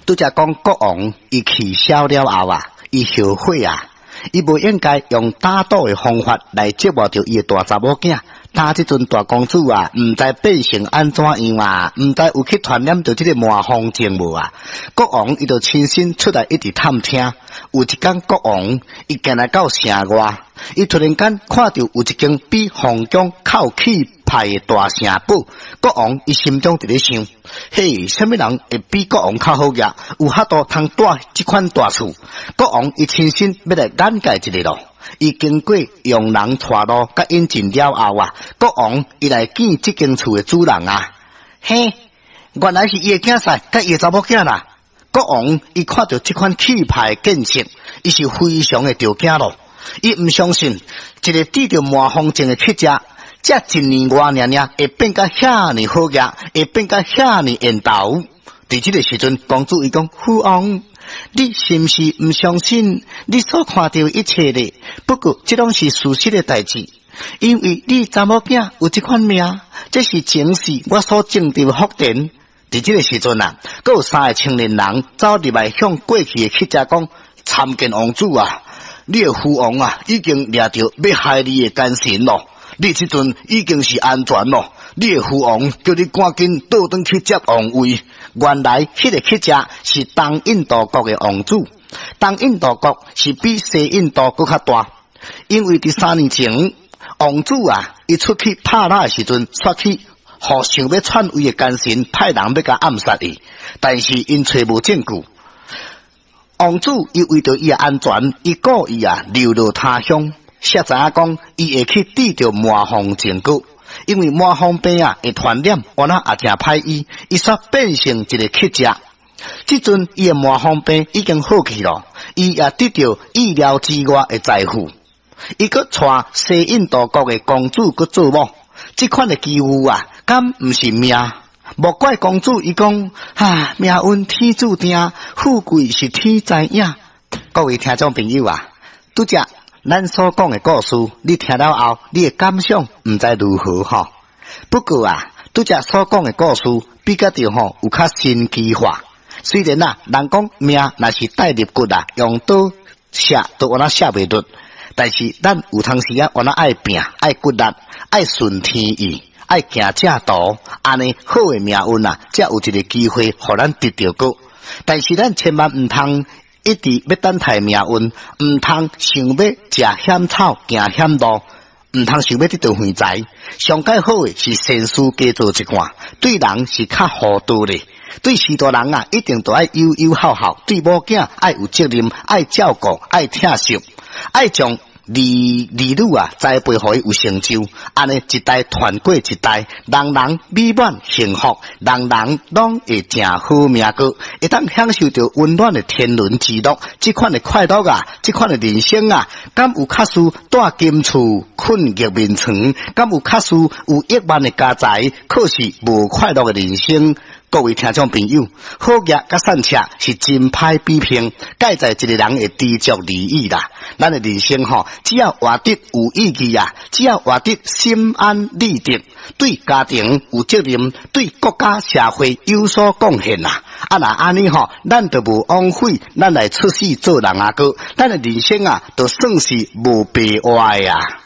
拄则讲国王伊气消了后啊，伊后悔啊，伊无应该用打赌的方法来折磨着伊的大查某囝。他这阵大公主啊，唔知变成安怎样啊，唔知有去传染着这个魔方症无啊？国王伊就亲身出来一直探听。有一天，国王伊行来到城外，伊突然间看到有一间比皇宫靠气派的大城堡。国王伊心中伫咧想：嘿，什么人会比国王较好个？有遐多通住这款大厝？国王伊亲身要来眼界一个咯。伊经过用人带路甲引进了后啊，国王伊来见这间厝的主人啊。嘿，原来是伊的囝婿甲伊的查某囝啦。国王伊看到这款气派的建设，伊是非常的着惊咯。伊唔相信一个得着魔方症的乞食，这一年外尔会变甲遐尼好个，会变甲遐尼缘投。伫这个时阵，公主伊讲：父王，你是毋是唔相信你所看到一切的？不过这拢是事实的代志，因为你查某囝有这款命，这是前世我所种的福田。伫这个时阵啊，阁有3个青年人走入来向过去的乞食讲：参见王主啊，你的父王啊已经掠着要害你的奸臣咯，你这阵已经是安全咯。你的父王叫你赶紧倒转去接王位。原来迄个乞食是东印度国的王主，东印度国是比西印度国较大，因为伫3年前，王主啊，伊出去拍打的时阵，煞去互想要篡位的奸臣派人要甲暗杀伊，但是因找无证据。王主伊为着伊的安全，伊故意啊流落他乡，才知影讲伊会去得着魔方证据。因为魔方病啊会传染，我那也真歹医，伊煞变成一个乞食。即阵伊的魔方病已经好去了，伊也得到意料之外的财富。伊阁带西印度国的公主阁做某，即款的机遇啊，敢毋是命？莫怪公主伊讲命运天注定，富贵是天知影。各位听众朋友啊，拄则咱所讲的故事，你听了后，你的感想毋知如何吼？不过啊，拄则所讲的故事比较着吼有较神奇化。虽然啊，人讲命若是带入骨啊，用刀写都我那写袂入，但是咱有当时啊，我那爱拼，爱骨力，爱顺天意，爱行正道，安尼好的命运啊，才有一个机会互咱得到过。但是咱千万毋通一直要等待命运，毋通想要食险草行险路，毋通想要得到横财。上介好的是善事加做一寡，对人是较好多的。对许多人啊，一定都爱友友好好，对某囝爱有责任，爱照顾，爱疼惜，爱将儿女啊栽培互伊有成就，安尼一代传过一代，人人美满幸福，人人拢会正好命过，会当享受到温暖的天伦之乐。这款的快乐啊，这款的人生啊，敢有较输住金厝困玉面床？敢有较输有亿万的家财，可是无快乐的人生？各位听众朋友，好业甲善车是真歹比拼，介在一个人的知足利益啦。咱的人生吼，只要活得有意义啊，只要活得心安理得，对家庭有责任，对国家社会有所贡献啦。啊那安尼吼，咱就无枉费咱来出世做人啊个，咱的人生啊，就算是无白活啊。